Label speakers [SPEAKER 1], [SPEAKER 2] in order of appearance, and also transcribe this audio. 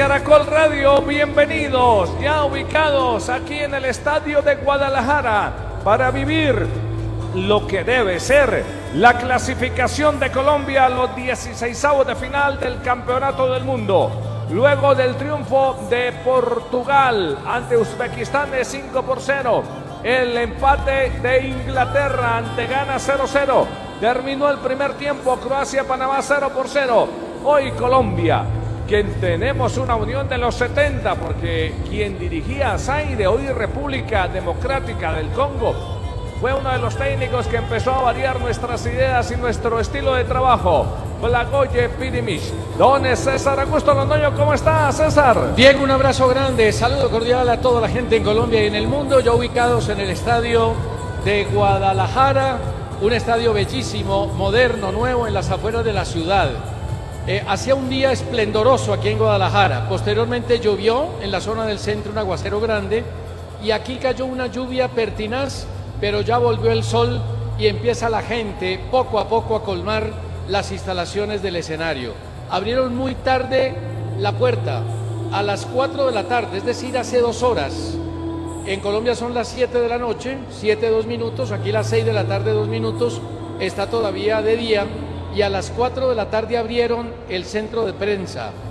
[SPEAKER 1] Caracol Radio, bienvenidos, ya ubicados aquí en el estadio de Guadalajara para vivir lo que debe ser la clasificación de Colombia a los 16avos de final del Campeonato del Mundo. Luego del triunfo de Portugal ante Uzbekistán de 5-0, el empate de Inglaterra ante Ghana 0-0, terminó el primer tiempo Croacia-Panamá 0-0. Hoy Colombia, quien tenemos una unión de los 70, porque quien dirigía a Zaire, hoy República Democrática del Congo, fue uno de los técnicos que empezó a variar nuestras ideas y nuestro estilo de trabajo. Blagoje Pidimish. Don César Augusto Londoño, ¿cómo está, César?
[SPEAKER 2] Diego, un abrazo grande, saludo cordial a toda la gente en Colombia y en el mundo, ya ubicados en el estadio de Guadalajara, un estadio bellísimo, moderno, nuevo en las afueras de la ciudad. Hacía un día esplendoroso aquí en Guadalajara, posteriormente llovió en la zona del centro un aguacero grande y aquí cayó una lluvia pertinaz, pero ya volvió el sol y empieza la gente poco a poco a colmar las instalaciones del escenario. Abrieron muy tarde la puerta, a las 4 de la tarde, es decir, hace 2 horas. En Colombia son las 7 de la noche, 7:02, aquí las 6 de la tarde 2 minutos, está todavía de día. Y a las 4 de la tarde abrieron el centro de prensa.